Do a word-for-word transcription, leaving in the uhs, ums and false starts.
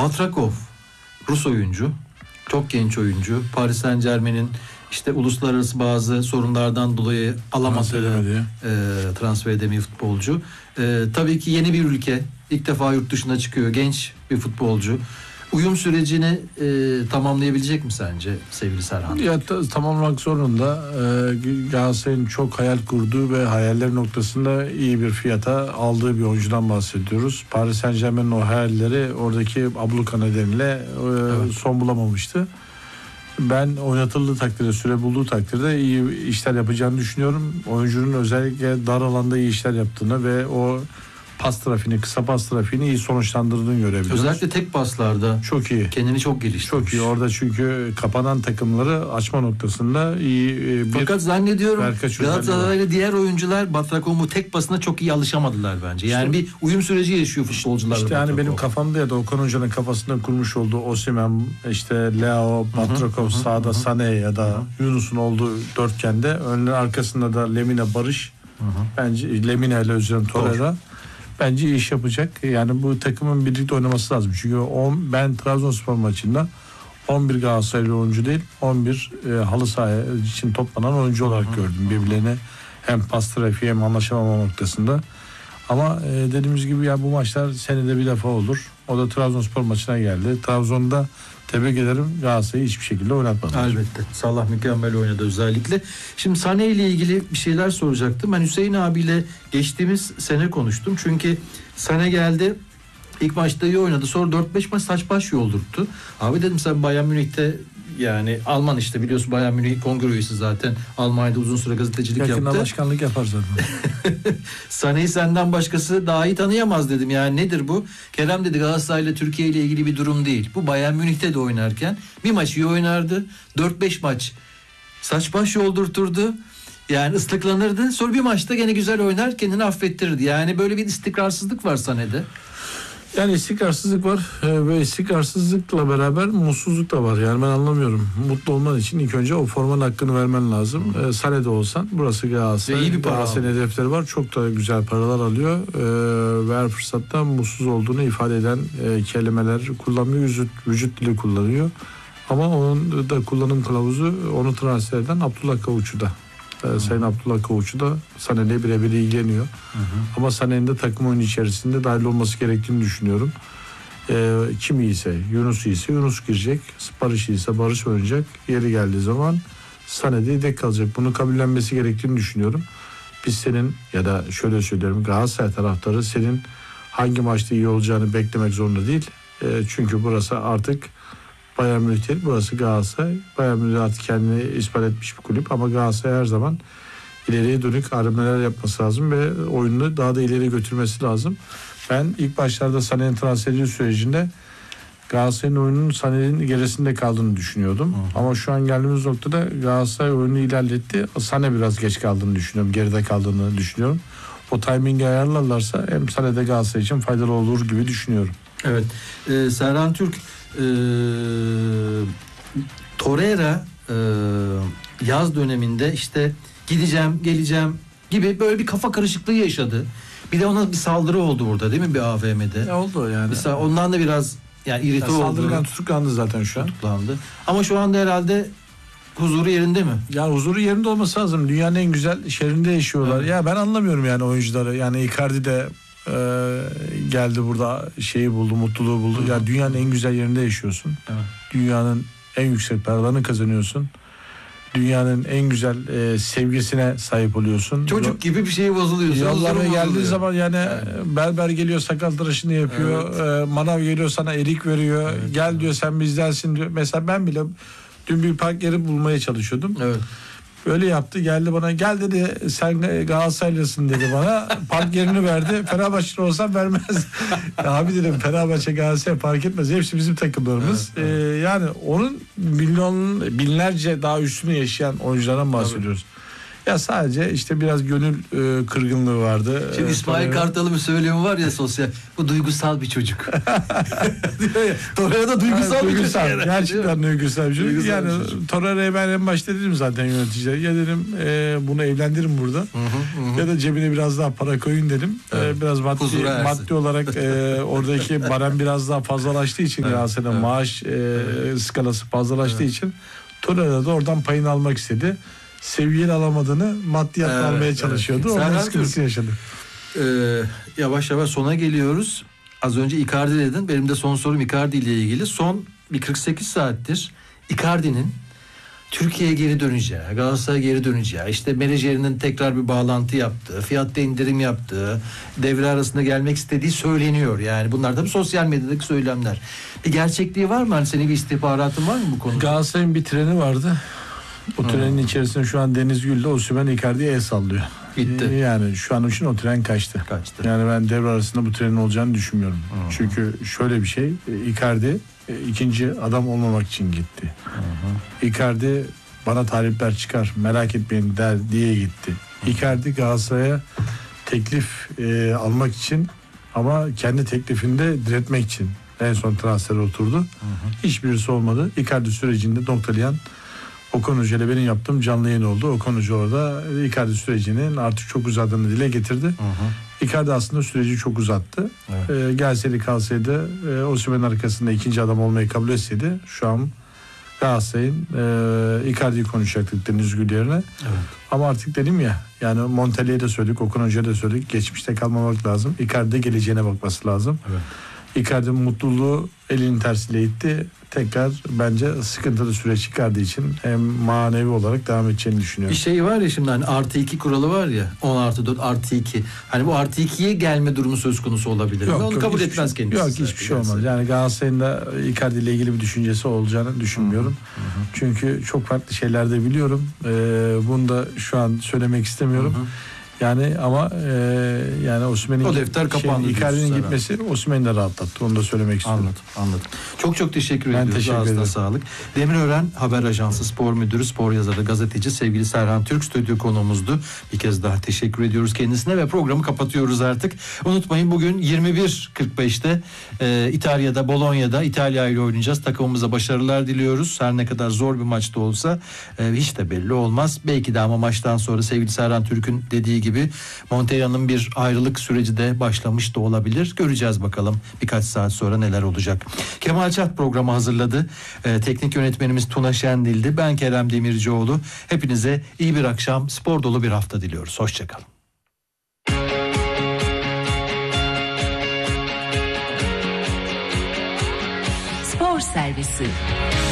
Batrakov, Rus oyuncu, çok genç oyuncu. Paris Saint-Germain'in işte uluslararası bazı sorunlardan dolayı alamadığı, e, transfer edemediği futbolcu. E, tabii ki yeni bir ülke, ilk defa yurt dışına çıkıyor, genç bir futbolcu. Uyum sürecini e, tamamlayabilecek mi sence sevgili Serhan? Ya ta, tamamlamak zorunda. Ee, Galatasaray'ın çok hayal kurduğu ve hayaller noktasında iyi bir fiyata aldığı bir oyuncudan bahsediyoruz. Paris Saint-Germain'in o hayalleri oradaki abluka nedeniyle e, evet. son bulamamıştı. Ben oynatıldığı takdirde, süre bulduğu takdirde iyi işler yapacağını düşünüyorum. Oyuncunun özellikle dar alanda iyi işler yaptığını ve o pas trafiğini, kısa pas trafiğini iyi sonuçlandırdığını görebiliyoruz. Özellikle tek paslarda çok iyi. Kendini çok geliştirmiş. Çok iyi. Orada çünkü kapanan takımları açma noktasında iyi bir... Fakat zannediyorum Galatasaray'la diğer oyuncular Batrakov'u tek pasına çok iyi alışamadılar bence. Yani işte, bir uyum süreci yaşıyor futbolcularla. İşte yani benim kafamda ya da Okan Hoca'nın kafasında kurmuş olduğu Osimhen, işte Leo, Batrakov, sağda hı hı. Sané ya da hı hı. Yunus'un olduğu dörtgende, önler arkasında da Lemina, Barış. Hı hı. Bence Lemina ile Özcan Torreira. Bence iyi iş yapacak. Yani bu takımın birlikte oynaması lazım. Çünkü on, ben Trabzonspor maçında on bir Galatasaraylı oyuncu değil, on bir e, halı saha için toplanan oyuncu olarak hı-hı. gördüm. Birbirlerine hem pas trafiği hem anlaşamama noktasında. Ama e, dediğimiz gibi ya bu maçlar senede bir defa olur. O da Trabzonspor maçına geldi. Trabzon'da tebrik ederim, Galatasaray'ı hiçbir şekilde oynatmadı. Elbette. Salah mükemmel oynadı özellikle. Şimdi Sané ile ilgili bir şeyler soracaktım. Ben Hüseyin abiyle geçtiğimiz sene konuştum. Çünkü Sané geldi. İlk maçta iyi oynadı. Sonra dört beş maç saç baş yoldurttu. Abi dedim sen Bayern Münih'te, yani Alman işte biliyorsun, Bayern Münih kongre üyesi zaten. Almanya'da uzun süre gazetecilik Yakında yaptı. Yakında başkanlık yapar zaten. Sané'yi senden başkası daha iyi tanıyamaz dedim. Yani nedir bu? Kerem dedi Galatasaray'la Türkiye ile ilgili bir durum değil. Bu Bayern Münih'te de oynarken bir maç iyi oynardı. dört beş maç saç baş yoldurturdu. Yani ıslıklanırdı. Sonra bir maçta gene güzel oynar, kendini affettirirdi. Yani böyle bir istikrarsızlık var Sané'de. Yani istikrarsızlık var ve istikrarsızlıkla beraber mutsuzluk da var. Yani ben anlamıyorum. Mutlu olman için ilk önce o formanın hakkını vermen lazım. Ee, Sané'de olsan, burası Galatasaray. İyi bir para. Galatasaray'ın hedefleri var. Çok da güzel paralar alıyor. Ee, ve her fırsatta mutsuz olduğunu ifade eden e, kelimeler kullanmıyor. Vücut, vücut dili kullanıyor. Ama onun da kullanım kılavuzu onu transfer eden Abdullah Kavuçu'da. Ee, Sayın Abdullah Kavuçu da Sané'yle birebir ilgileniyor. Hı hı. Ama Sané'nin de takım oyunu içerisinde dahil olması gerektiğini düşünüyorum. Ee, kim iyiyse, Yunus iyiyse Yunus girecek. Barış iyiyse Barış oynayacak. Yeri geldiği zaman Sané de yedek kalacak. Bunu kabullenmesi gerektiğini düşünüyorum. Biz senin, ya da şöyle söylerim, Galatasaray taraftarı senin hangi maçta iyi olacağını beklemek zorunda değil. Ee, çünkü burası artık Bayern Münih değil, burası Galatasaray. Bayern Münih artık kendini ispat etmiş bir kulüp ama Galatasaray her zaman ileriye dönük aramalar yapması lazım ve oyununu daha da ileri götürmesi lazım. Ben ilk başlarda Sané'nin transferi sürecinde Galatasaray'ın oyununun Sané'nin gerisinde kaldığını düşünüyordum. Hı. Ama şu an geldiğimiz noktada Galatasaray oyunu ilerletti. Sané biraz geç kaldığını düşünüyorum, geride kaldığını düşünüyorum. O timingi ayarlarlarsa hem Sané'de Galatasaray için faydalı olur gibi düşünüyorum. Evet. Ee, Serhan Türk Ee, Torreira e, yaz döneminde işte gideceğim geleceğim gibi böyle bir kafa karışıklığı yaşadı. Bir de ona bir saldırı oldu burada değil mi, bir A V M'de? Ne oldu yani? Mesela ondan da biraz yani irite oldu. Saldırgan tutuklandı zaten şu an. Tutuklandı. Ama şu anda herhalde huzuru yerinde mi? Ya huzuru yerinde olması lazım. Dünyanın en güzel şehrinde yaşıyorlar. Evet. Ya ben anlamıyorum yani oyuncuları. Yani Icardi de Ee, geldi burada şeyi buldu, mutluluğu buldu. Hı. Ya dünyanın en güzel yerinde yaşıyorsun. Evet. Dünyanın en yüksek paralarını kazanıyorsun. Dünyanın en güzel e, sevgisine sahip oluyorsun. Çocuk gibi bir şey bozuluyorsun. Yollarına geldiği zaman yani evet. berber geliyor, sakal tıraşını yapıyor. Evet. E, manav geliyor, sana erik veriyor. Evet. Gel diyor, sen bizdensin diyor. Mesela ben bile dün bir park yeri bulmaya çalışıyordum. Evet. Öyle yaptı, geldi bana, gel dedi, sen Galatasaraylısın dedi bana, park yerini verdi. Fenerbahçeli olsam vermez. Abi dedim, Fenerbahçe Galatasaray fark etmez, hepsi bizim takımlarımız. Evet, evet. Ee, yani onun milyon binlerce daha üstünü yaşayan oyunculardan bahsediyoruz. Ya sadece işte biraz gönül e, kırgınlığı vardı. Şimdi İsmail Torreira... Kartal'ın bir söylemi var ya sosyal. Bu duygusal bir çocuk. Torreira da duygusal yani, bir duygusal, çocuk. Gerçekten duygusal bir çocuk. Duygusal yani Torreira'ya ben en başta dedim zaten yöneticiler. Ya dedim e, bunu evlendirin burada. Hı hı, hı. Ya da cebine biraz daha para koyun dedim. Evet. E, biraz maddi, maddi olarak e, oradaki barem biraz daha fazlalaştığı için evet, Galatasaray'ın evet. maaş e, evet. skalası fazlalaştığı evet. için Torreira da oradan payını almak istedi. Seviyeli alamadığını maddiyatla evet, almaya çalışıyordu. Evet. Ondan sıkıntısı yaşadı. Ee, yavaş yavaş sona geliyoruz. Az önce Icardi dedin. Benim de son sorum Icardi ile ilgili. Son bir kırk sekiz saattir Icardi'nin Türkiye'ye geri döneceği, Galatasaray'a geri döneceği, işte menajerinin tekrar bir bağlantı yaptığı, fiyatta indirim yaptığı, devre arasında gelmek istediği söyleniyor. Yani bunlar da sosyal medyadaki söylemler. Bir gerçekliği var mı? Hani senin bir istihbaratın var mı bu konuda? Galatasaray'ın bir treni vardı. Bu trenin hmm. içerisinde şu an Deniz Gül'le Osimhen Icardi'ye el sallıyor. Bitti. Yani şu an için o tren kaçtı. Kaçtı. Yani ben devre arasında bu trenin olacağını düşünmüyorum. Hmm. Çünkü şöyle bir şey, Icardi ikinci adam olmamak için gitti. Hmm. Icardi bana talipler çıkar, merak etmeyin der diye gitti. Hmm. Icardi Galatasaray'a teklif e, almak için ama kendi teklifinde diretmek için en son transfere oturdu. Hmm. Hiçbirisi olmadı. Icardi sürecinde noktalayan Okan Hoca ile benim yaptığım canlı yayın oldu. Okan Hoca orada Icardi sürecinin artık çok uzadığını dile getirdi. Hı hı. Icardi aslında süreci çok uzattı. Evet. Ee, gelseydi kalsaydı e, Osimhen'in arkasında ikinci adam olmayı kabul etseydi şu an Galatasaray'ın e, Icardi'yi konuşacaktık Deniz Gül yerine. Evet. Ama artık dedim ya yani Montella'ya da söyledik, Okan Hoca'ya da söyledik. Geçmişte kalmamak lazım. Icardi geleceğine bakması lazım. Evet. Icardi'nin mutluluğu elinin tersiyle itti. Tekrar bence sıkıntılı süreç Icardi için hem manevi olarak devam edeceğini düşünüyorum. Bir şey var ya şimdi hani artı iki kuralı var ya on artı dört artı iki. Hani bu artı ikiye gelme durumu söz konusu olabilir. Yok, Onu yok, kabul etmez şey, kendisi. Yok hiçbir şey olmaz. Yani Galatasaray'ın da Icardi ile ilgili bir düşüncesi olacağını düşünmüyorum. Hı hı. Çünkü çok farklı şeyler de biliyorum. Ee, bunu da şu an söylemek istemiyorum. Hı hı. Yani ama e, yani Osimhen'in o defter kapandı. Şey, Icardi'nin gitmesi Osimhen'i de rahatlattı. Onu da söylemek istiyorum. Anladım, anladım. Çok çok teşekkür ben ediyoruz. Teşekkür Ağzına sağlık. Demirören Haber Ajansı spor müdürü, spor yazarı, gazeteci sevgili Serhan Türk stüdyo konuğumuzdu. Bir kez daha teşekkür ediyoruz kendisine ve programı kapatıyoruz artık. Unutmayın bugün yirmi bir kırk beşte e, İtalya'da, Bologna'da İtalya ile oynayacağız. Takımımıza başarılar diliyoruz. Her ne kadar zor bir maçta olsa e, hiç de belli olmaz. Belki de ama maçtan sonra sevgili Serhan Türk'ün dediği gibi Montella'nın bir ayrılık süreci de başlamış da olabilir. Göreceğiz bakalım birkaç saat sonra neler olacak. Kemal Çat programı hazırladı. Ee, teknik yönetmenimiz Tuna Şendil'di. Ben Kerem Demircioğlu. Hepinize iyi bir akşam, spor dolu bir hafta diliyoruz. Hoşçakalın. Spor Servisi